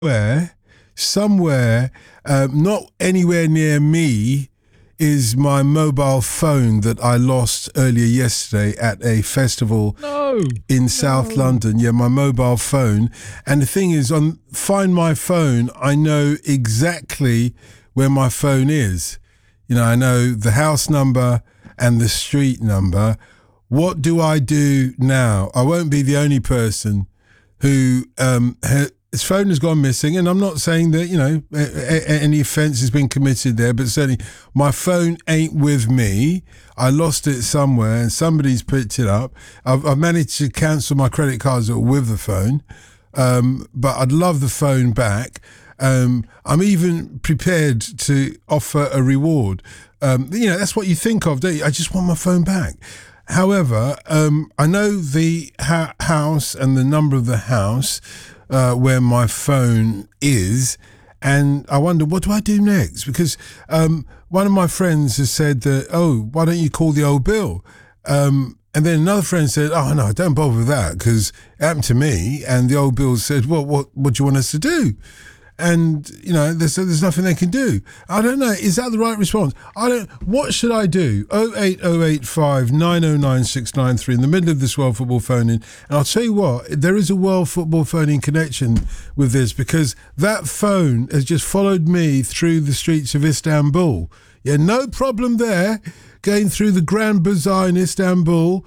somewhere, not anywhere near me, is my mobile phone that I lost earlier yesterday at a festival in South London. Yeah, my mobile phone. And the thing is, on Find My Phone, I know exactly where my phone is. You know, I know the house number and the street number. What do I do now? I won't be the only person who his phone has gone missing, and I'm not saying that, you know, any offence has been committed there, but certainly my phone ain't with me. I lost it somewhere, and somebody's picked it up. I've managed to cancel my credit cards that were with the phone, but I'd love the phone back. I'm even prepared to offer a reward. You know, that's what you think of, don't you? I just want my phone back. However, I know the house and the number of the house where my phone is, and I wonder, what do I do next? Because one of my friends has said that, why don't you call the old Bill? And then another friend said, oh, no, don't bother with that, because it happened to me. And the old Bill said, well, what do you want us to do? And, you know, there's nothing they can do. I don't know. Is that the right response? What should I do? 08085 909 693 in the middle of this World Football Phone-In. And I'll tell you what, there is a World Football Phone-In connection with this, because that phone has just followed me through the streets of Istanbul. Yeah, no problem there. Going through the Grand Bazaar in Istanbul,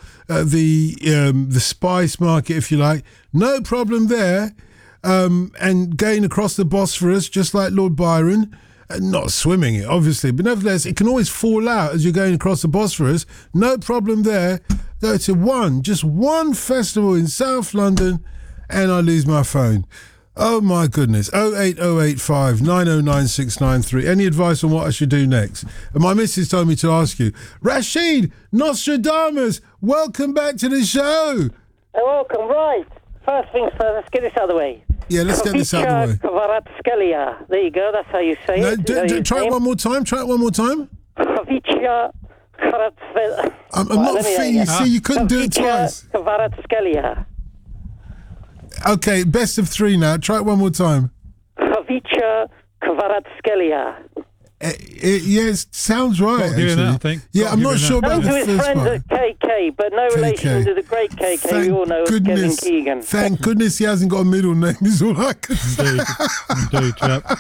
the spice market, if you like. No problem there. And going across the Bosphorus, just like Lord Byron, not swimming it, obviously, but nevertheless, it can always fall out as you're going across the Bosphorus. No problem there. Go to just one festival in South London, and I lose my phone. Oh my goodness. 08085 909 693. Any advice on what I should do next? And my missus told me to ask you. Rashid Nostradamus, welcome back to the show. Welcome, right. First things first, let's get this out of the way. Yeah, let's get this out of the way. Kvaratskhelia. There you go, that's how you say it. Try it one more time. Khvicha Kvaratskhelia. I'm not feeling, you see, you couldn't do it twice. Kvaratskhelia. Okay, best of three now. Try it one more time. Khvicha Kvaratskhelia. Yes, sounds right. Actually. That, I think. Yeah, I'm not sure about the first his friends part. at KK, but no relation to the great KK. We all know Kevin Keegan. Thank goodness he hasn't got a middle name. Is all I can say. Indeed,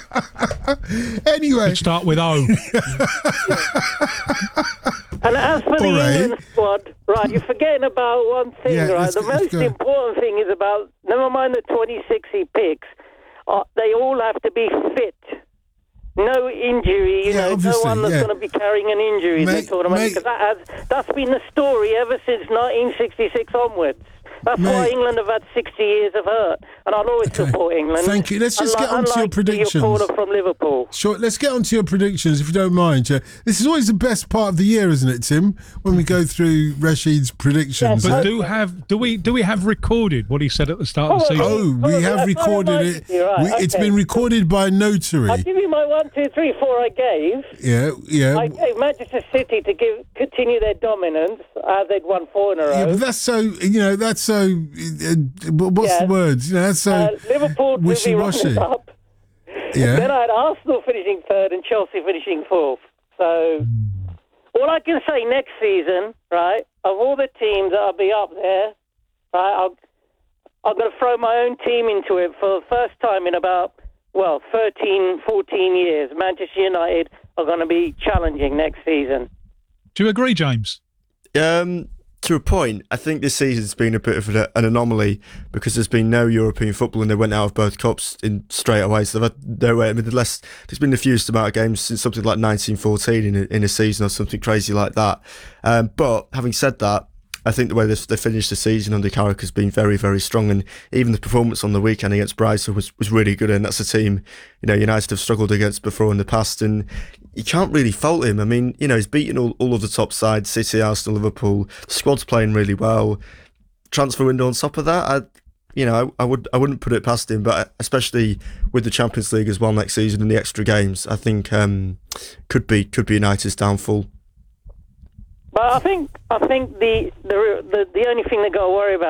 yep. Anyway, let's start with O. And as for the England squad, right, you're forgetting about one thing, right? The most important thing is about, never mind the 26 he picks, they all have to be fit. No injury, no one that's going to be carrying an injury in the tournament, because that's been the story ever since 1966 onwards. That's why England have had 60 years of hurt, and I'll always support England. Thank you. Let's just get on to your predictions. Your corner from Liverpool. Sure, let's get on to your predictions, if you don't mind. This is always the best part of the year, isn't it, Tim? When we go through Rashid's predictions. But do we have recorded what he said at the start of the season? Oh, we have recorded it. It's been recorded by a notary. I'll give you my 1, 2, 3, 4 I gave. Yeah. I gave Manchester City to continue their dominance as they'd won 4 in a row. Yeah, but that's so, what's the words? That's so Liverpool wishy-washy. Up. Yeah. Then I had Arsenal finishing 3rd and Chelsea finishing 4th. So all I can say next season, right, of all the teams that'll be up there, right, I'm going to throw my own team into it for the first time in about, 13, 14 years. Manchester United are going to be challenging next season. Do you agree, James? To a point, I think this season's been a bit of an anomaly because there's been no European football and they went out of both cups in straight away. So they've had no way. I mean, there's been the fewest amount of games since something like 1914 in a season or something crazy like that. But having said that, I think the way they finished the season under Carrick has been very, very strong, and even the performance on the weekend against Brighton was really good. And that's a team, United have struggled against before in the past, and you can't really fault him. I mean, he's beaten all of the top sides: City, Arsenal, Liverpool. The squad's playing really well. Transfer window on top of that, I wouldn't put it past him. But especially with the Champions League as well next season and the extra games, I think could be United's downfall. But I think the only thing they got to worry about